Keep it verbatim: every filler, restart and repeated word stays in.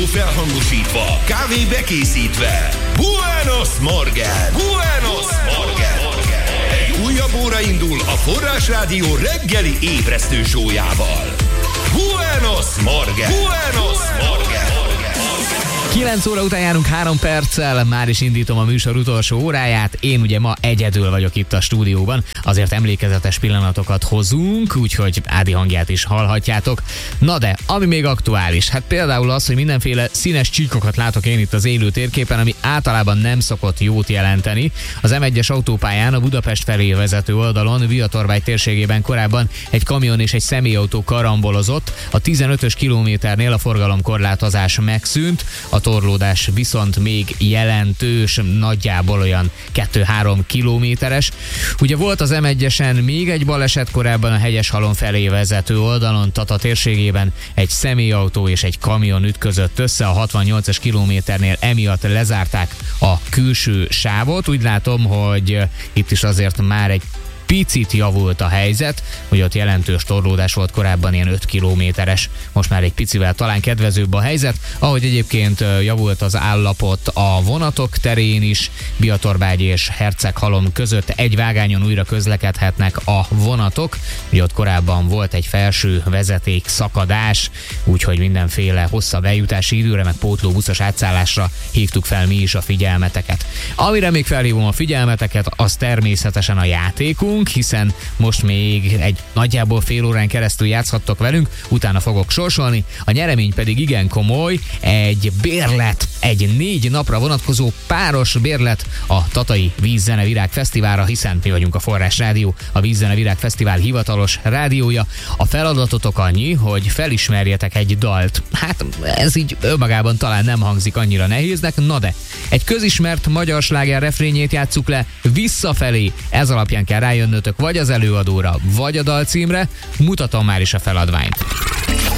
felhangosítva, kávé bekészítve. Buenos Morgen! Buenos Morgen! Egy újabb óra indul a Forrás Rádió reggeli ébresztő sójával. Buenos Morgen! Buenos Morgen! kilenc óra után járunk három perccel, már is indítom a műsor utolsó óráját. Én ugye ma egyedül vagyok itt a stúdióban, azért emlékezetes pillanatokat hozunk, úgyhogy Ádi hangját is hallhatjátok. Na de, ami még aktuális, hát például az, hogy mindenféle színes csíkokat látok én itt az élő térképen, ami általában nem szokott jót jelenteni. Az em egyes autópályán a Budapest felé vezető oldalon, Viatorvágy térségében korábban egy kamion és egy személyautó karambolozott, a tizenötös kilométernél a forgalomkorlátozás megszűnt, a torlódás viszont még jelentős, nagyjából olyan kettő-három kilométeres. Ugye volt az em egyesen még egy baleset korábban a Hegyeshalom felé vezető oldalon, Tata térségében egy személyautó és egy kamion ütközött össze, a hatvannyolcas kilométernél emiatt lezárták a külső sávot. Úgy látom, hogy itt is azért már egy picit javult a helyzet, hogy ott jelentős torlódás volt korábban, ilyen öt kilométeres, most már egy picivel talán kedvezőbb a helyzet, ahogy egyébként javult az állapot a vonatok terén is, Biatorvágy és Herceghalom között egy vágányon újra közlekedhetnek a vonatok, ugye ott korábban volt egy felső vezeték szakadás, úgyhogy mindenféle hosszabb eljutási időre, meg pótlóbuszos átszállásra hívtuk fel mi is a figyelmeteket. Amire még felhívom a figyelmeteket, az természetesen a játékunk, hiszen most még egy nagyjából fél órán keresztül játszhattok velünk, utána fogok sorsolni, a nyeremény pedig igen komoly, egy bérlet, egy négy napra vonatkozó páros bérlet a Tatai Vízzene Virág Fesztiválra, hiszen mi vagyunk a Forrás Rádió, a Vízzene Virág Fesztivál hivatalos rádiója. A feladatotok annyi, hogy felismerjetek egy dalt. Hát ez így önmagában talán nem hangzik annyira nehéznek, na de egy közismert magyar sláger refrényét játsszuk le, visszafelé, ez alapján kell rájönnötök vagy az előadóra, vagy a dalcímre, mutatom már is a feladványt.